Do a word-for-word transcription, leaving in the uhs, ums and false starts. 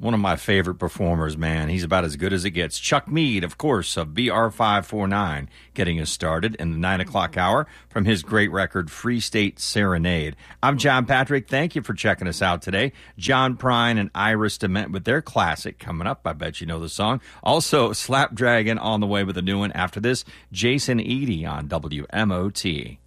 One of my favorite performers, man. He's about as good as it gets. Chuck Mead, of course, of B R five forty-nine, getting us started in the nine o'clock hour from his great record, Free State Serenade. I'm John Patrick. Thank you for checking us out today. John Prine and Iris DeMent with their classic coming up. I bet you know the song. Also, Slapdragon on the way with a new one after this. Jason Eady on W M O T.